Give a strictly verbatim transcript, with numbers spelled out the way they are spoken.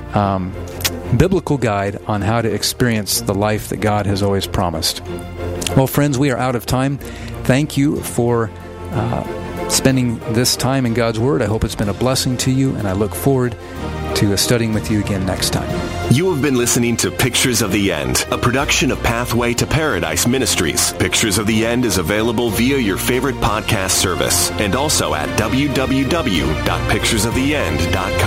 um, biblical guide on how to experience the life that God has always promised. Well, friends, we are out of time. Thank you for uh, spending this time in God's Word. I hope it's been a blessing to you, and I look forward to studying with you again next time. You have been listening to Pictures of the End, a production of Pathway to Paradise Ministries. Pictures of the End is available via your favorite podcast service and also at w w w dot pictures of the end dot com.